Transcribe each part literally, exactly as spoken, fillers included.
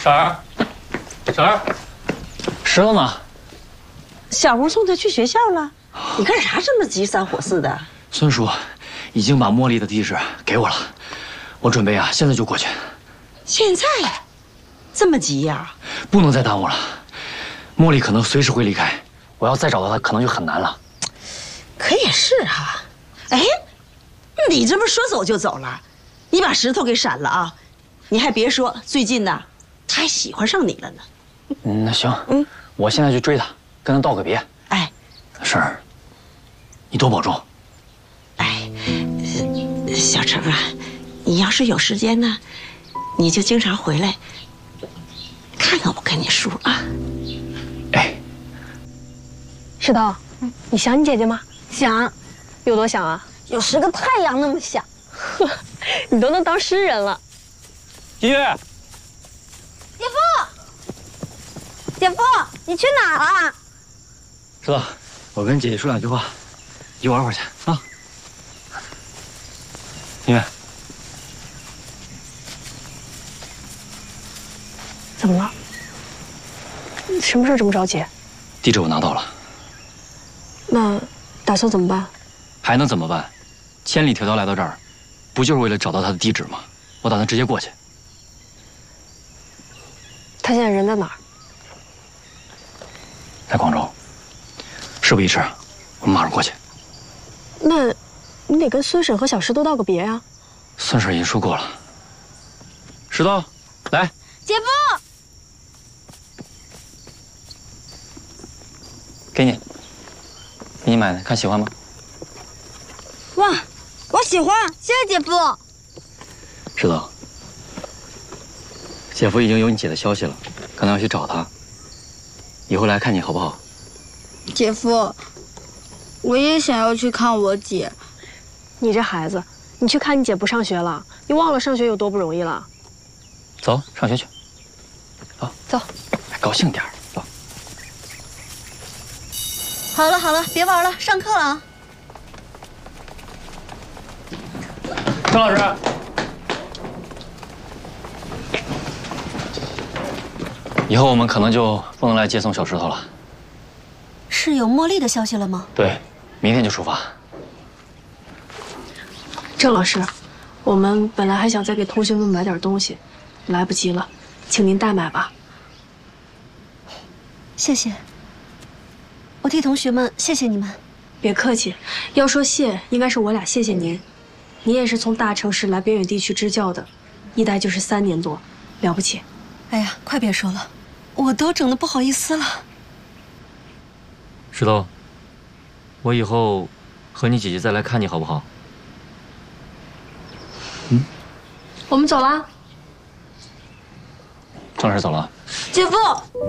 婶儿，婶儿，石头呢？ 小吴送他去学校了。你干啥这么急三火四的？ 孙叔已经把茉莉的地址给我了，我准备啊，现在就过去。 现在这么急呀？ 不能再耽误了。茉莉可能随时会离开，我要再找到她，可能就很难了。 可也是哈。哎，你这不说走就走了？你把石头给闪了啊！你还别说，最近呢，他还喜欢上你了呢。 嗯，那行，嗯，我现在去追她，跟她道个别。 哎， 婶儿，你多保重。 哎，小程啊，你要是有时间呢，你就经常回来看看我跟你叔啊。 哎， 石头，你想你姐姐吗？ 想， 有多想啊？ 有十个太阳那么想。 呵，你都能当诗人了。 音乐， 姐夫，姐夫，你去哪了？ 石头，我跟姐姐说两句话，你玩会儿去啊。音乐， 怎么了？什么事这么着急？ 地址我拿到了。 那打算怎么办？ 还能怎么办？千里迢迢来到这儿，不就是为了找到他的地址吗？我打算直接过去。 他现在人在哪儿？ 在广州。事不宜迟，我们马上过去。 那，你得跟孙婶和小石头道个别呀。 孙婶已经说过了。石头，来。 姐夫， 给你，给你买的，看喜欢吗？ 哇，我喜欢，谢谢姐夫。 石头，姐夫已经有你姐的消息了，可能要去找她。以后来看你好不好？ 姐夫，我也想要去看我姐。 你这孩子，你去看你姐不上学了，你忘了上学有多不容易了？ 走，上学去。走走， 高兴点儿，走。 好了好了，别玩了，上课了啊。 张老师，以后我们可能就不能来接送小石头了。 是有茉莉的消息了吗？ 对，明天就出发。 郑老师，我们本来还想再给同学们买点东西，来不及了，请您代买吧。 谢谢，我替同学们谢谢你们。 别客气，要说谢，应该是我俩谢谢您。你也是从大城市来边远地区支教的，一待就是三年多，了不起。 哎呀，快别说了，我都整得不好意思了。 石头，我以后和你姐姐再来看你好不好？嗯， 我们走了。 张老师走了。 姐夫，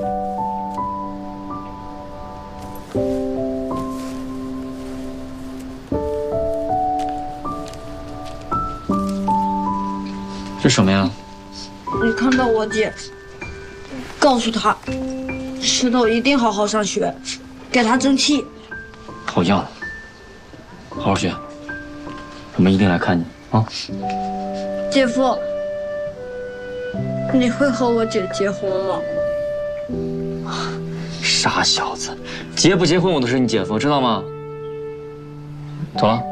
这什么呀？ 你看到我姐，告诉她，石头一定好好上学，给她争气。 好样的，好好学，我们一定来看你啊！ 姐夫，你会和我姐结婚吗？ 傻小子，结不结婚我都是你姐夫，知道吗？走了。